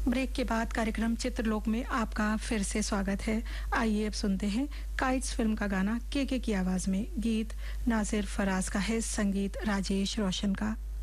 Break के बाद कार्यक्रम चित्रलोक में आपका फिर से स्वागत है। आइए अब सुनते हैं काइट्स फिल्म का गाना के की आवाज में। गीत नासिर फराज का है, संगीत राजेश रोशन का।